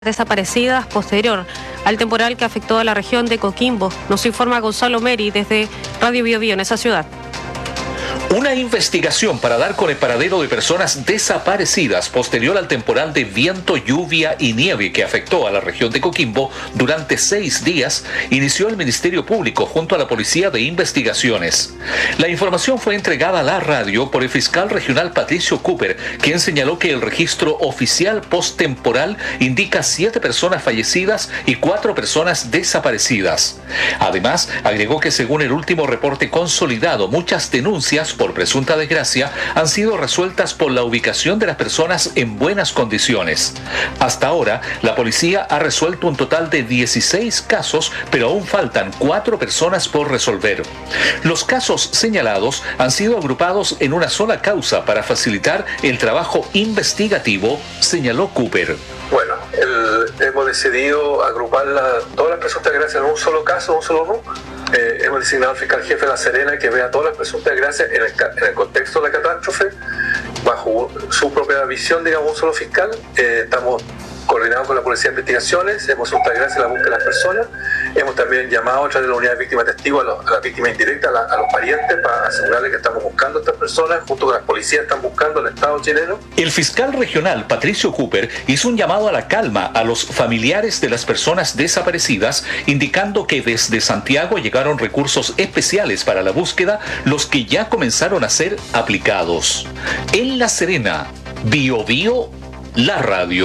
desaparecidas posterior al temporal que afectó a la región de Coquimbo. Nos informa Gonzalo Meri desde Radio Bio Bio en esa ciudad. Una investigación para dar con el paradero de personas desaparecidas posterior al temporal de viento, lluvia y nieve que afectó a la región de Coquimbo durante 6 días inició el Ministerio Público junto a la Policía de Investigaciones. La información fue entregada a la radio por el fiscal regional Patricio Cooper, quien señaló que el registro oficial posttemporal indica 7 personas fallecidas y 4 personas desaparecidas. Además, agregó que según el último reporte consolidado, muchas denuncias por presunta desgracia han sido resueltas por la ubicación de las personas en buenas condiciones. Hasta ahora, la policía ha resuelto un total de 16 casos, pero aún faltan 4 personas por resolver. Los casos señalados han sido agrupados en una sola causa para facilitar el trabajo investigativo, señaló Cooper. Bueno, hemos decidido agrupar todas las presuntas desgracias en un solo caso, un solo RUC. Hemos designado al fiscal jefe de La Serena que vea todas las presuntas desgracias en el contexto de la catástrofe, bajo su propia visión, digamos, un solo fiscal. Estamos coordinados con la Policía de Investigaciones, hemos hecho gracias a la búsqueda de las personas. Hemos también llamado a través de la unidad de víctimas testigos a las víctimas indirectas, a los parientes, para asegurarles que estamos buscando a estas personas, junto con las policías están buscando al Estado chileno. El fiscal regional Patricio Cooper hizo un llamado a la calma a los familiares de las personas desaparecidas, indicando que desde Santiago llegaron recursos especiales para la búsqueda, los que ya comenzaron a ser aplicados. En La Serena, Bio Bio, la radio.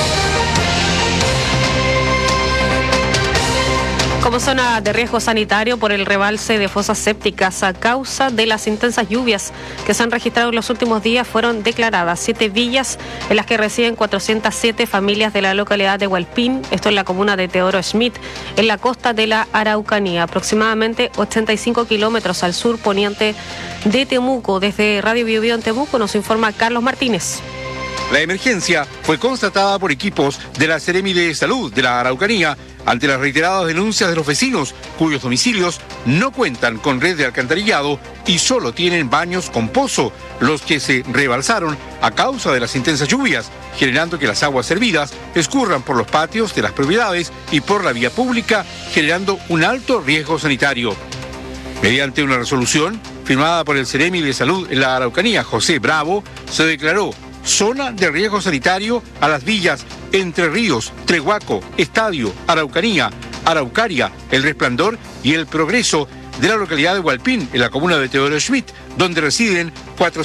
Como zona de riesgo sanitario por el rebalse de fosas sépticas a causa de las intensas lluvias que se han registrado en los últimos días, fueron declaradas 7 villas en las que residen 407 familias de la localidad de Hualpín, esto en la comuna de Teodoro Schmidt, en la costa de la Araucanía, aproximadamente 85 kilómetros al sur poniente de Temuco. Desde Radio Bio Bio en Temuco nos informa Carlos Martínez. La emergencia fue constatada por equipos de la Seremi de Salud de la Araucanía ante las reiteradas denuncias de los vecinos cuyos domicilios no cuentan con red de alcantarillado y solo tienen baños con pozo, los que se rebalsaron a causa de las intensas lluvias, generando que las aguas servidas escurran por los patios de las propiedades y por la vía pública, generando un alto riesgo sanitario. Mediante una resolución firmada por el Seremi de Salud en la Araucanía, José Bravo, se declaró zona de riesgo sanitario a las villas Entre Ríos, Trehuaco, Estadio, Araucanía, Araucaria, El Resplandor y El Progreso de la localidad de Hualpín, en la comuna de Teodoro Schmidt, donde residen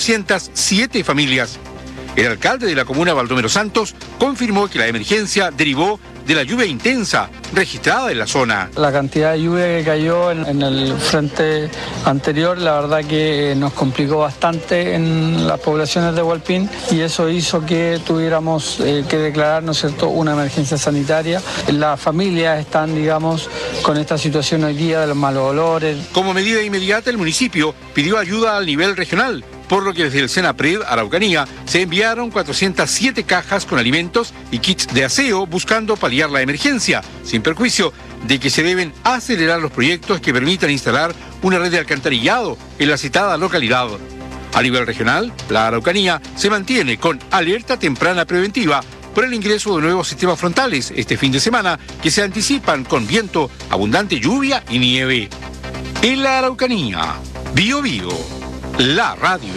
407 familias. El alcalde de la comuna, Baldomero Santos, confirmó que la emergencia derivó de la lluvia intensa registrada en la zona. La cantidad de lluvia que cayó en el frente anterior, la verdad que nos complicó bastante en las poblaciones de Hualpín y eso hizo que tuviéramos que declarar, ¿no es cierto?, una emergencia sanitaria. Las familias están, digamos, con esta situación hoy día de los malos olores. Como medida inmediata, el municipio pidió ayuda al nivel regional, por lo que desde el Senapred Araucanía se enviaron 407 cajas con alimentos y kits de aseo buscando paliar la emergencia, sin perjuicio de que se deben acelerar los proyectos que permitan instalar una red de alcantarillado en la citada localidad. A nivel regional, la Araucanía se mantiene con alerta temprana preventiva por el ingreso de nuevos sistemas frontales este fin de semana que se anticipan con viento, abundante lluvia y nieve. En la Araucanía, Bio Bio, la radio.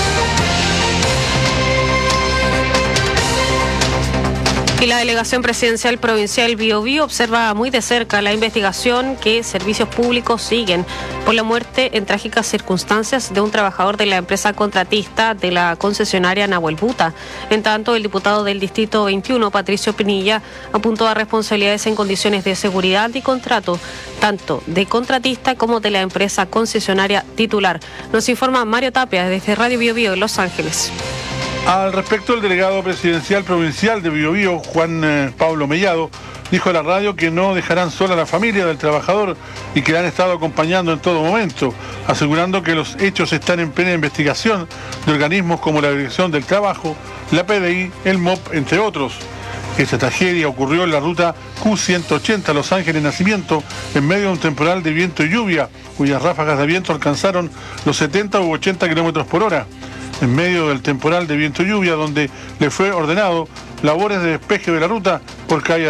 Y la Delegación Presidencial Provincial Bio Bio observa muy de cerca la investigación que servicios públicos siguen por la muerte en trágicas circunstancias de un trabajador de la empresa contratista de la concesionaria Nahuel Buta. En tanto, el diputado del Distrito 21, Patricio Pinilla, apuntó a responsabilidades en condiciones de seguridad y contrato, tanto de contratista como de la empresa concesionaria titular. Nos informa Mario Tapia desde Radio Bio Bio en Los Ángeles. Al respecto, el delegado presidencial provincial de Bio Bio, Juan Pablo Mellado, dijo a la radio que no dejarán sola a la familia del trabajador y que la han estado acompañando en todo momento, asegurando que los hechos están en plena investigación de organismos como la Dirección del Trabajo, la PDI, el MOP, entre otros. Esta tragedia ocurrió en la ruta Q180 Los Ángeles Nacimiento en medio de un temporal de viento y lluvia, cuyas ráfagas de viento alcanzaron los 70 u 80 kilómetros por hora. En medio del temporal de viento y lluvia, donde le fue ordenado labores de despeje de la ruta por calle